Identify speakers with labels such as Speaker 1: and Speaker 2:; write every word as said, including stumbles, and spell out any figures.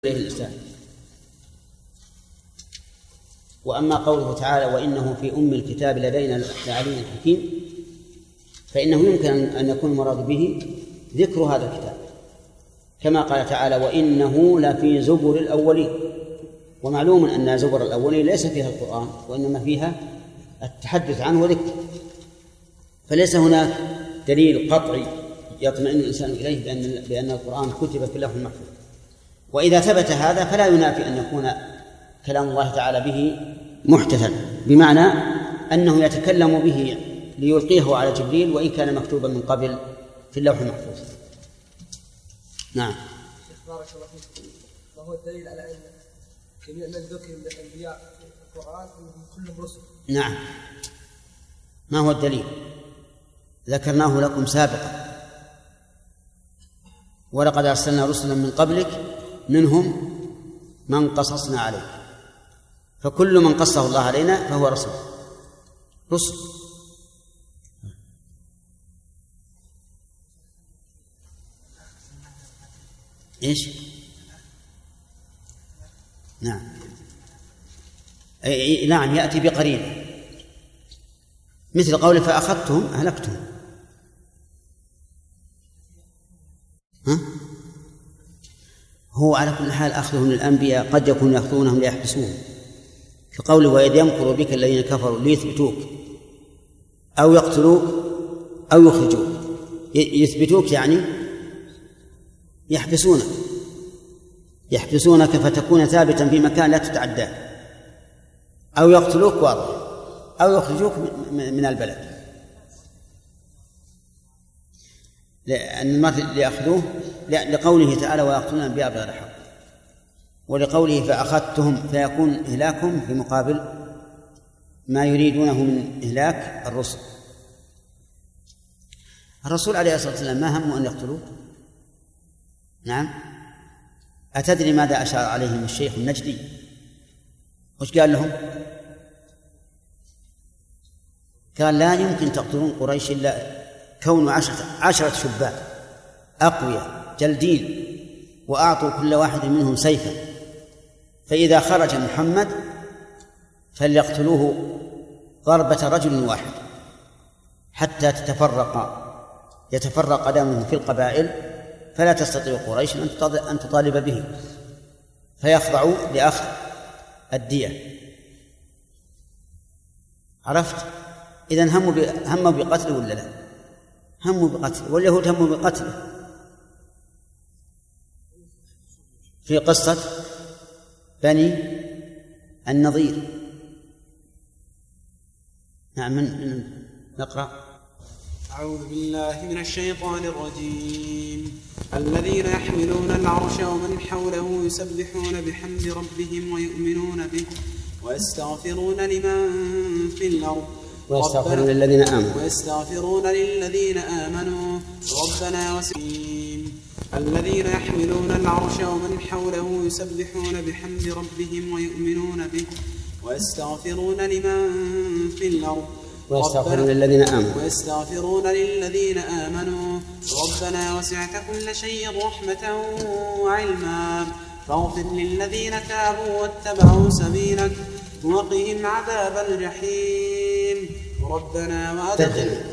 Speaker 1: إليه الإنسان. وأما قوله تعالى وإنه في أم الكتاب لدينا لعلي حكيم، فإنه يمكن أن يكون المراد به ذكر هذا الكتاب، كما قال تعالى وإنه لفي زبر الأولين. ومعلوم أن زبر الأولين ليس فيها القرآن، وإنما فيها التحدث عنه وذكره، فليس هناك دليل قطعي يطمئن الإنسان إليه بأن بأن القرآن كتب في اللوح المحفوظ. وإذا ثبت هذا فلا ينافي أن يكون كلام الله تعالى به محدثا، بمعنى أنه يتكلم به ليلقيه على جبريل وإن كان مكتوبا من قبل في اللوح المحفوظ. نعم.
Speaker 2: بارك الله فيكم. ما هو الدليل على أن جميع من ذكر من الأنبياء في القرآن كلهم رسل؟
Speaker 1: نعم. ما هو الدليل؟ ذكرناه لكم سابقا، ولقد أرسلنا رسلا من قبلك منهم من قصصنا عليك، فكل من قصه الله علينا فهو رسول رسل. إيش؟ نعم. أي نعم، يأتي بقرينة مثل قوله فأخذتهم أهلكتهم. ها؟ هو على كل حال أخذهم للأنبياء قد يكون يأخذونهم ليحبسوهم، كقوله وإذ يمكر بك الذين كفروا ليثبتوك أو يقتلوك أو يخرجوك. يثبتوك يعني يحبسونك يحبسونك فتكون ثابتا في مكان لا تتعداه، أو يقتلوك واضح، أو يخرجوك من البلد. لأن المرء ليأخذوه لقوله تعالى ويقتلون الأنبياء بغير الحق، ولقوله فأخذتهم فيكون إهلاكهم في مقابل ما يريدونه من إهلاك الرسل. الرسول عليه الصلاة والسلام ما همه أن يقتلوه؟ نعم. أتدري ماذا أشار عليهم الشيخ النجدي؟ وش قال لهم؟ قال لا يمكن تقتلون قريش إلا كون عشرة, عشرة شباب أقوياء جلدين، وأعطوا كل واحد منهم سيفا، فإذا خرج محمد فليقتلوه ضربة رجل واحد حتى تتفرق يتفرق دمه في القبائل، فلا تستطيع قريش أن تطالب به، فيخضعوا لأخذ الدية. عرفت؟ إذن هموا هموا بقتله ولا لا؟ هموا بقتله، واليهود هموا بقتله. في قصة بني النضير. نعم. من نقرأ.
Speaker 3: أعوذ بالله من الشيطان الرجيم. الذين يحملون العرش ومن حوله يسبحون بحمد ربهم ويؤمنون به ويستغفرون لمن في الأرض
Speaker 1: ويستغفرون للذين آمنوا
Speaker 3: ويستغفرون للذين آمنوا ربنا وسلم. الذين يحملون العرش ومن حوله يسبحون بحمد ربهم ويؤمنون به ويستغفرون لمن في الأرض
Speaker 1: ويستغفرون للذين آمنوا
Speaker 3: ويستغفرون للذين آمنوا ربنا وسعت كل شيء رحمة وعلما فاغفر للذين تابوا واتبعوا سبيلك وقهم عذاب الجحيم ربنا وأدخل